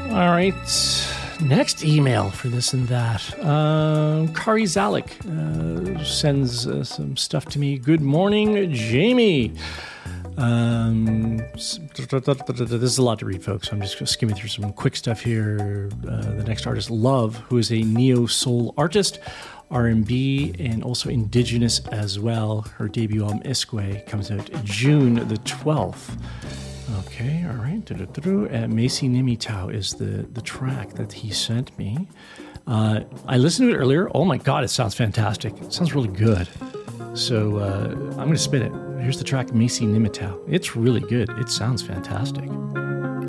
All right. Next email for this and that. Kari Zalik sends some stuff to me. Good morning, Jamie. This is a lot to read, folks. So I'm just skimming through some quick stuff here. The next artist, Love, who is a neo-soul artist, R&B, and also indigenous as well. Her debut album, Isque, comes out June the 12th. Okay, all right. Macy Nimitau is the track that he sent me. I listened to it earlier. Oh my God, it sounds fantastic. It sounds really good. So I'm going to spin it. Here's the track, Macy Nimitau. It's really good. It sounds fantastic.